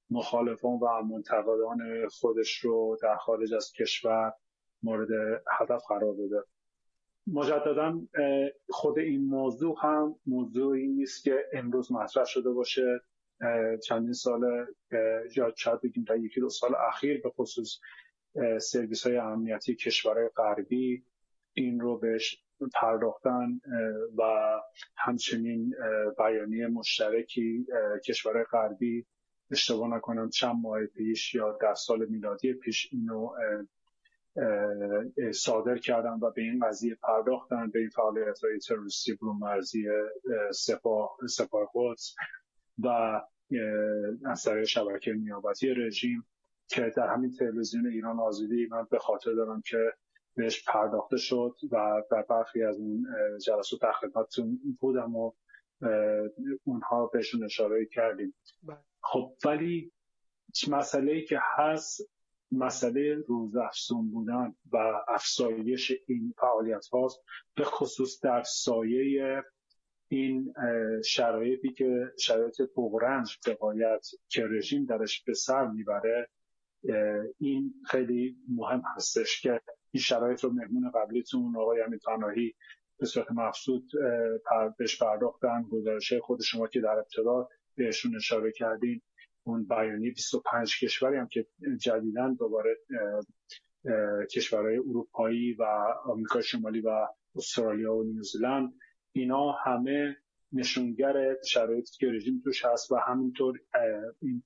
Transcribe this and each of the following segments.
مخالفان و منتقدان خودش رو در خارج از کشور مورد هدف قرار بده. مجددا خود این موضوع هم موضوعی نیست که امروز مطرح شده باشه. چندین سال یا شاید بگیم تا 1-2 سال اخیر به خصوص سرویس های امنیتی کشورهای غربی این رو بهش پرداختن و همچنین بیانیه مشترکی کشورهای غربی اشتباه نکنم چند ماه پیش یا در سال میلادی پیش اینو صادر کردن و به این قضیه پرداختن، به این فعالیت‌های تروریستی برون‌مرزی سپاه قدس و از طریق شبکه نیابتی رژیم که در همین تلویزیون ایران آزادی من به خاطر دارم که بهش پرداخته شد و در برخی از اون جلسات در خدمتتون بودم و اونها بهشون اشاره کردیم. خب ولی مسئله‌ای که هست مسئله روزافزون بودن و افزایش این فعالیت هاست، به خصوص در سایه این شرایطی که شرایط بغرنج بقایت که رژیم درش به سر میبره. این خیلی مهم هستش که این شرایط رو مهمون قبلیتون آقای امین پناهی به صورت مبسوط بهش پرداختن. گزارش خود شما که در ابتدا بهشون اشاره کردین، اون بیانیه 25 کشوری هم که جدیداً دوباره کشورهای اروپایی و آمریکا شمالی و استرالیا و نیوزیلند، اینا همه نشونگر شرایطی که رژیم توش هست و همینطور این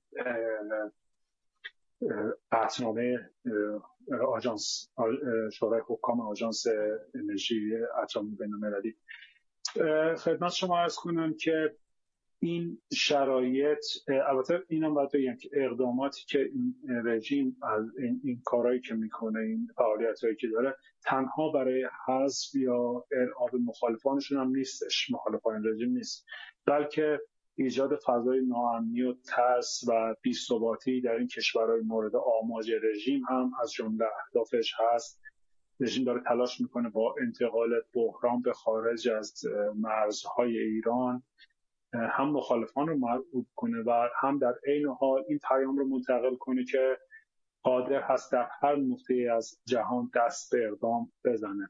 قطعنامه آژانس شورای حکام آژانس انرژی اتمی بین‌المللی. خدمت شما عرض کنم که این شرایط، البته اینم باید بگم که اقداماتی که این رژیم از این کارهایی که میکنه، این فعالیتایی که داره، تنها برای حذف یا ارعاب مخالفانشون هم نیستش، مخالفان رژیم نیست، بلکه ایجاد فضای ناامنی و ترس و بی‌ثباتی در این کشورهای مورد آماج رژیم هم از جمله اهدافش هست. رژیم داره تلاش میکنه با انتقال بحران به خارج از مرزهای ایران هم مخالفان رو مرعوب کنه و هم در عین حال این پیام رو منتقل کنه که قادر هست در هر نقطه از جهان دست به اقدام بزنه.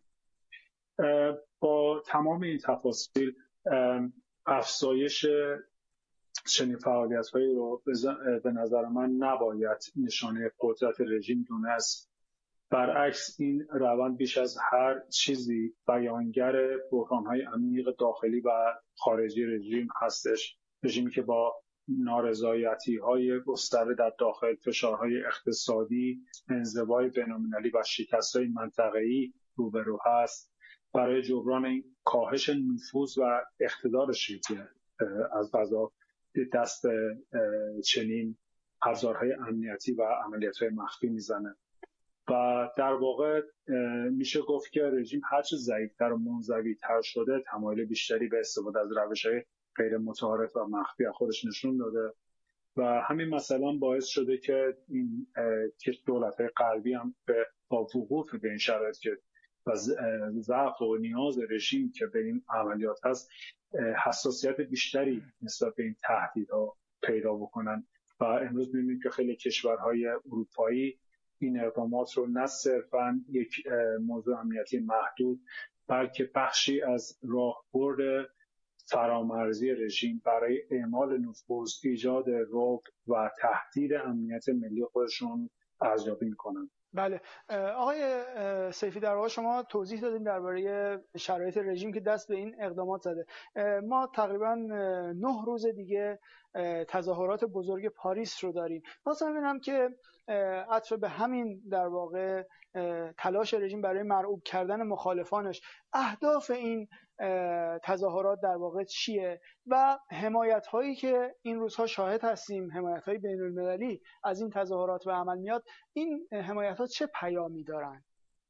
با تمام این تفاصیل افزایش چنین فعالیت‌هایی رو به نظر من نباید نشانه قدرت رژیم دونست. برعکس این روند بیش از هر چیزی بیانگر بحران‌های عمیق داخلی و خارجی رژیم هستش. رژیمی که با نارضایتی‌های گسترده در داخل، فشارهای اقتصادی، انزوای بین‌المللی و شکست‌های منطقه‌ای روبرو هست. برای جبران این کاهش نفوذ و اقتدارش که از قضا دست چنین ابزارهای امنیتی و عملیات‌های مخفی میزنه و در واقع میشه گفت که رژیم هرچه ضعیف‌تر و منزوی‌تر شده، تمایل بیشتری به استفاده از روش‌های غیر متعارف و مخفی خودش نشون داده و همین مثلا باعث شده که این دولت‌های غربی هم با وقوف به این شرایط که و ضعف و نیاز رژیم که به این عملیات هست، حساسیت بیشتری نسبت به این تهدیدها پیدا بکنن و امروز می‌بینیم که خیلی کشورهای اروپایی این اقدامات رو نه صرفاً یک موضوع امنیتی محدود، بلکه بخشی از راهبرد فرامرزی رژیم برای اعمال نفوذ، ایجاد رعب و تهدید امنیت ملی خودشون ارزیابی می‌کنن. بله آقای سیفی، در واقع شما توضیح دادین درباره شرایط رژیم که دست به این اقدامات زده. ما تقریبا 9 روز دیگه تظاهرات بزرگ پاریس رو داریم. واسه ببینم که عطف به همین در واقع تلاش رژیم برای مرعوب کردن مخالفانش، اهداف این تظاهرات در واقع چیه و حمایت هایی که این روزها شاهد هستیم، حمایت های بین المللی از این تظاهرات به عمل میاد، این حمایت ها چه پیامی دارن؟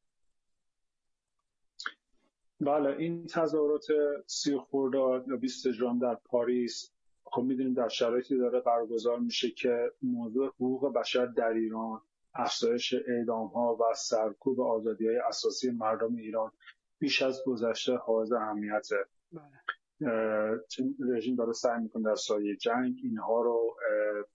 بله، این تظاهرات 30 خرداد یا 20 ژوئن در پاریس خب میدونیم در شرایطی داره برگزار میشه که موضوع حقوق بشر در ایران، افزایش اعدام ها و سرکوب آزادی های اساسی مردم ایران بیش از گذشته حائز اهمیته. رژیم داره سعی میکنه در سایه جنگ اینها رو